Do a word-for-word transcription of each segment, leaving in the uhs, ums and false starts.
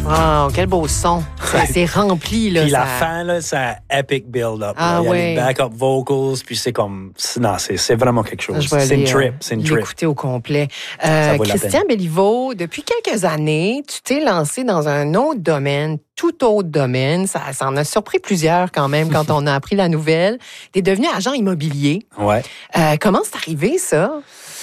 Wow, quel beau son. C'est, c'est rempli, là. Puis ça... la fin, là, c'est un epic build-up. Ah, là. Il y a ouais. les backup vocals, puis c'est comme... C'est, non, c'est, c'est vraiment quelque chose. Je vais C'est aller, une trip, euh, c'est une trip. l'écouter au complet. Euh, vaut la Christian peine. Béliveau, depuis quelques années, tu t'es lancé dans un autre domaine, tout autre domaine. Ça, ça en a surpris plusieurs quand même quand on a appris la nouvelle. Tu es devenu agent immobilier. Ouais. Euh, comment c'est arrivé, ça?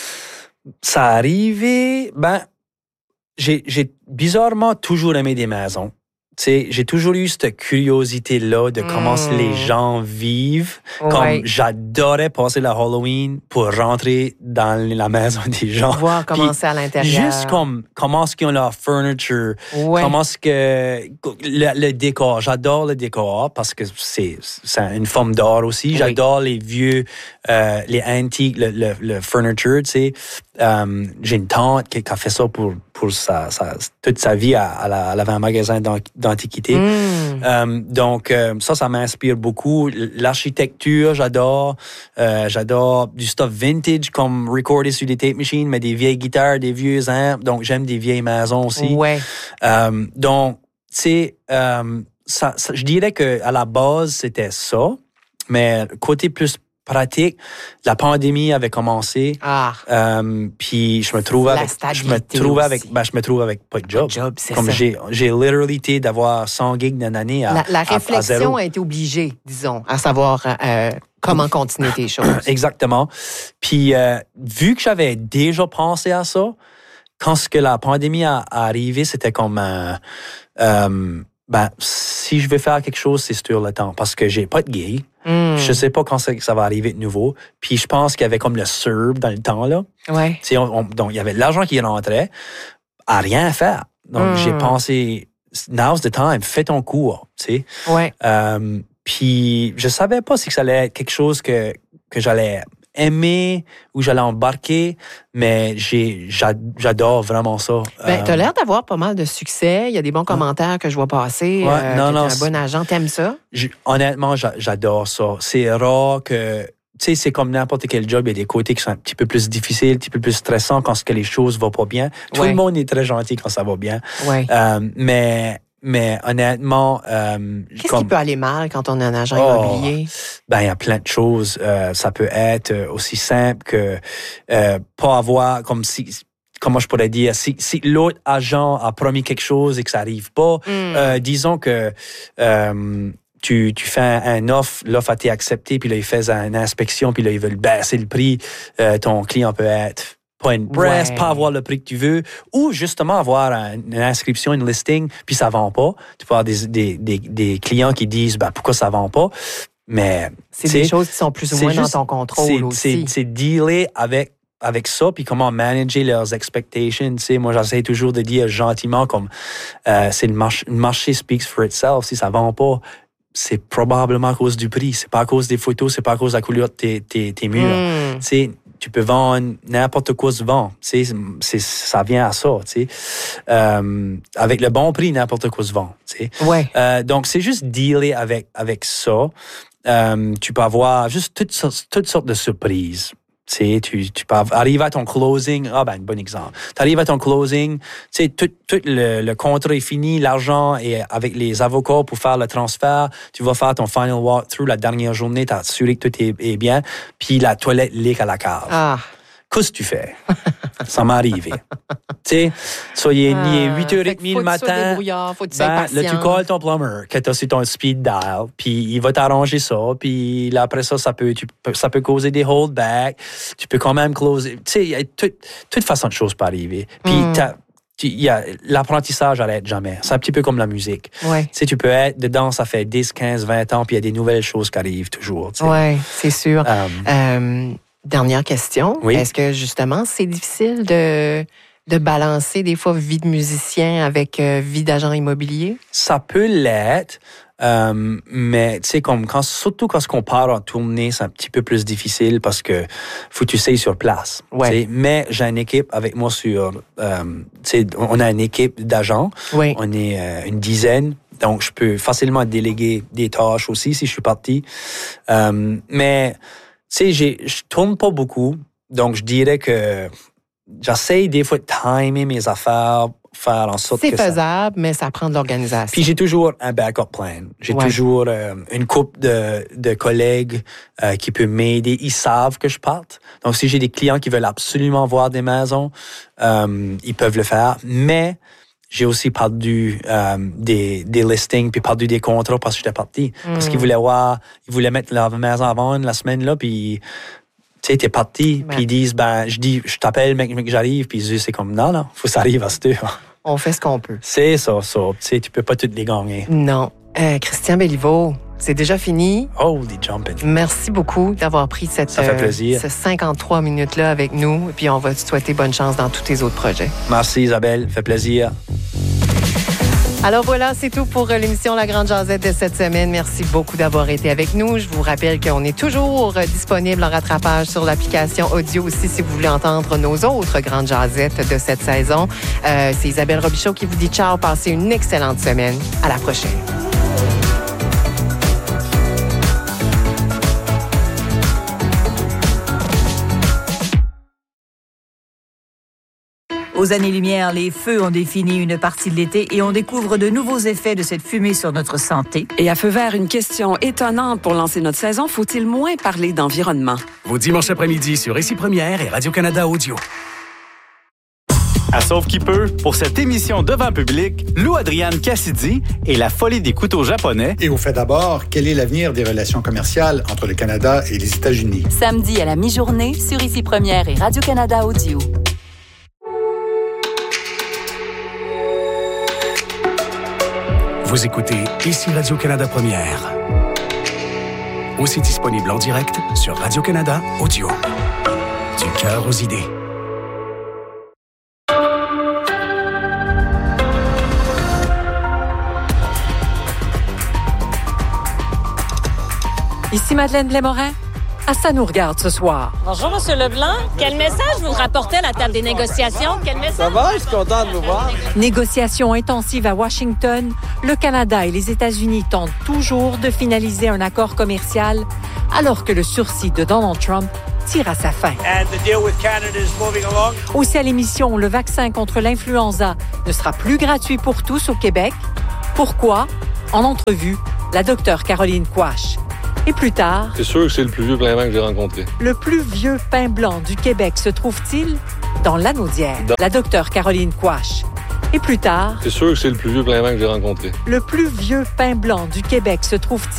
Ça arrivé... Ben, j'ai, j'ai bizarrement toujours aimé des maisons. Tu sais, j'ai toujours eu cette curiosité-là de comment Mm. les gens vivent. Ouais. Comme j'adorais passer la Halloween pour rentrer dans la maison des gens. Voir comment Puis c'est à l'intérieur. Juste comme comment est-ce qu'ils ont leur furniture, Ouais. comment est-ce que le, le décor. J'adore le décor parce que c'est, c'est une forme d'art aussi. Oui. J'adore les vieux, euh, les antiques, le, le, le furniture, tu sais. Euh, j'ai une tante qui, qui a fait ça pour, pour sa, sa, toute sa vie. À, à la, elle avait un magasin d'antiquité. Mm. Euh, donc, euh, ça, ça m'inspire beaucoup. L'architecture, j'adore. Euh, j'adore du stuff vintage comme recordé sur des tape machines, mais des vieilles guitares, des vieux amps. Donc, j'aime des vieilles maisons aussi. Ouais. Euh, donc, tu sais, euh, ça, ça, je dirais qu'à la base, c'était ça. Mais côté plus pratique, la pandémie avait commencé. Ah. Euh, puis je me trouve La avec, je me stabilité trouve aussi. avec, ben, je me trouve avec pas de job. Pas de job, c'est Comme ça. j'ai, j'ai literally été d'avoir cent gigs d'une année à, La, la à- à réflexion zéro. a été obligée, disons, à savoir euh, comment continuer tes choses. Exactement. Puis euh, vu que j'avais déjà pensé à ça, quand ce que la pandémie a, a arrivé, c'était comme euh, euh, ben si je vais faire quelque chose, c'est sur le temps parce que j'ai pas de gig. Mm. Je sais pas quand ça, ça va arriver de nouveau. Puis je pense qu'il y avait comme le S U R B dans le temps là. Ouais. Tu sais, on- on- donc il y avait de l'argent qui rentrait à rien faire. Donc Mm. j'ai pensé now's the time, fais ton cours, tu sais. Ouais. Euh, puis je savais pas si ça allait être quelque chose que que j'allais aimer ou j'allais embarquer, mais j'ai j'a- j'adore vraiment ça. Ben, Euh, t'as l'air d'avoir pas mal de succès. Il y a des bons commentaires que je vois passer. Ouais, euh, non, que non, t'es un bon agent. T'aimes ça? j- honnêtement, j'a- j'adore ça. C'est rare que... Tu sais, c'est comme n'importe quel job, il y a des côtés qui sont un petit peu plus difficiles, un petit peu plus stressants quand ce que les choses vont pas bien. Tout Ouais. le monde est très gentil quand ça va bien. Ouais. Euh, mais, mais honnêtement... euh, Qu'est-ce comme- qui peut aller mal quand on est un agent Oh. immobilier? Ben, il y a plein de choses. Euh, ça peut être euh, aussi simple que euh, pas avoir, comme si, comment je pourrais dire, si, si l'autre agent a promis quelque chose et que ça arrive pas, Mm. euh, disons que euh, tu, tu fais un, un offre, l'offre a été acceptée, puis là, ils font une inspection, puis là, ils veulent baisser le prix. Euh, ton client peut être pas une presse, Ouais. pas avoir le prix que tu veux, ou justement avoir un- une inscription, une listing, puis ça vend pas. Tu peux avoir des, des, des, des clients qui disent ben, pourquoi ça vend pas. Mais C'est tu sais, des choses qui sont plus ou c'est moins juste- dans ton contrôle c'est, aussi. C'est, c'est dealer avec, avec ça, puis comment manager leurs expectations. Tu sais, moi, j'essaie toujours de dire gentiment comme euh, c'est le marché, le marché speaks for itself. Si ça vend pas, c'est probablement à cause du prix. C'est pas à cause des photos, c'est pas à cause de la couleur de tes, tes, tes murs. Mm. Tu sais, tu peux vendre n'importe quoi se vend. Tu sais, c'est, ça vient à ça. Tu sais, euh, avec le bon prix, n'importe quoi se vend. Tu sais. Ouais. Euh, donc, c'est juste dealer avec, avec ça. Euh, tu peux avoir juste toutes sortes, toutes sortes de surprises. Tu sais, tu, tu peux arriver à ton closing. Ah, ben, un bon exemple. Tu arrives à ton closing, tu sais, tout, tout le, le contrat est fini, l'argent est avec les avocats pour faire le transfert. Tu vas faire ton final walkthrough la dernière journée, tu as assuré que tout est, est bien, puis la toilette leak à la cave. Ah. Qu'est-ce que tu fais? Ça m'est arrivé. Tu sais, so, il est, il est huit heures Fait que trente faut le que tu sois matin. débrouillard, faut que tu sois Ben, là, patient. tu calls ton plumber que tu as sur ton speed dial, puis il va t'arranger ça, puis là, après ça, ça peut, tu peux, ça peut causer des holdbacks. Tu peux quand même closer. Tu sais, il y a toute, toute façon de choses peut arriver. Puis Mm. t'as- tu- il y a, l'apprentissage n'arrête jamais. C'est un petit peu comme la musique. Ouais. Tu sais, tu peux être dedans, ça fait dix, quinze, vingt ans, puis il y a des nouvelles choses qui arrivent toujours. tu sais. Ouais, c'est sûr. Euh, Euh, dernière question. Oui. Est-ce que justement, c'est difficile de, de balancer des fois vie de musicien avec euh, vie d'agent immobilier? Ça peut l'être, euh, mais tu sais, comme quand, surtout quand on part en tournée, c'est un petit peu plus difficile parce que faut que tu sais sur place. Ouais. tu sais. Mais j'ai une équipe avec moi sur, euh, tu sais, on a une équipe d'agents, Oui. on est euh, une dizaine, donc je peux facilement déléguer des tâches aussi si je suis parti. Euh, mais tu sais, j'ai- je tourne pas beaucoup, donc je dirais que j'essaie des fois de timer mes affaires faire en sorte C'est que ça... faisable, mais ça prend de l'organisation. Puis j'ai toujours un backup plan. J'ai Ouais. toujours euh, une couple de, de collègues euh, qui peuvent m'aider. Ils savent que je parte. Donc, si j'ai des clients qui veulent absolument voir des maisons, euh, ils peuvent le faire. Mais j'ai aussi perdu euh, des, des listings puis perdu des contrats parce que j'étais parti. Mm. Parce qu'ils voulaient voir, ils voulaient mettre leur maison à vendre la semaine là, puis tu sais, t'es parti, ouais. Puis ils disent, ben, je dis, je t'appelle, mec, mec, j'arrive, puis ils disent, c'est comme, non, non, faut que ça arrive à cette heure. On fait ce qu'on peut. C'est ça, ça. Tu sais, tu peux pas toutes les gagner. Non. Euh, Christian Béliveau, c'est déjà fini. Holy jumping. Merci beaucoup d'avoir pris cette, ça fait plaisir. Euh, ce cinquante-trois minutes-là avec nous. Et puis, on va te souhaiter bonne chance dans tous tes autres projets. Merci, Isabelle. Ça fait plaisir. Alors voilà, c'est tout pour l'émission La Grande Jazette de cette semaine. Merci beaucoup d'avoir été avec nous. Je vous rappelle qu'on est toujours disponible en rattrapage sur l'application audio aussi si vous voulez entendre nos autres grandes jazettes de cette saison. Euh, c'est Isabelle Robichaud qui vous dit ciao. Passez une excellente semaine. À la prochaine. Aux années-lumière, les feux ont défini une partie de l'été et on découvre de nouveaux effets de cette fumée sur notre santé. Et à feu vert, une question étonnante pour lancer notre saison. Faut-il moins parler d'environnement? Vos dimanches après-midi sur Ici Première et Radio-Canada Audio. À Sauve qui peut, pour cette émission devant public, Lou Adrienne Cassidy et la folie des couteaux japonais. Et au fait d'abord, quel est l'avenir des relations commerciales entre le Canada et les États-Unis? Samedi à la mi-journée sur Ici Première et Radio-Canada Audio. Vous écoutez Ici Radio-Canada Première. Aussi disponible en direct sur Radio-Canada Audio. Du cœur aux idées. Ici Madeleine Blais-Morin. Ah, ça nous regarde ce soir. Bonjour, M. Leblanc. Quel message vous rapportez à la table des négociations? Quel message? Ça va? Je suis content de vous voir. Négociations intensives à Washington. Le Canada et les États-Unis tentent toujours de finaliser un accord commercial alors que le sursis de Donald Trump tire à sa fin. And the deal with Canada is moving along. Aussi à l'émission, le vaccin contre l'influenza ne sera plus gratuit pour tous au Québec. Pourquoi? En entrevue, la docteure Caroline Quach. Et plus tard... C'est sûr que c'est le plus vieux pain blanc que j'ai rencontré. Le plus vieux pain blanc du Québec se trouve-t-il dans l'Anaudière? Dans... La docteure Caroline Quach. Et plus tard... C'est sûr que c'est le plus vieux pain blanc que j'ai rencontré. Le plus vieux pain blanc du Québec se trouve-t-il